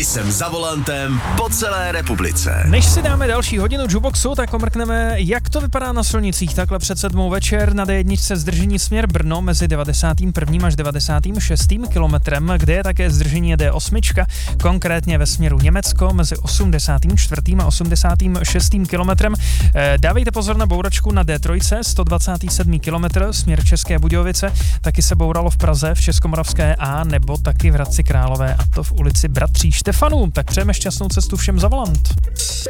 Jsem za volantem po celé republice. Než si dáme další hodinu jukeboxu, tak omrkneme, jak to vypadá na silnicích. Takhle před 7 večer na D1 zdržení směr Brno mezi 91. až 96. kilometrem, kde je také zdržení D8, konkrétně ve směru Německo mezi 84. a 86. kilometrem. Dávejte pozor na bouračku na D3, 127. kilometr, směr České Budějovice, taky se bouralo v Praze, v Českomoravské A, nebo taky v Hradci Králové, a to v ulici Bratří Štefanů. Tak přejeme šťastnou cestu všem za volant.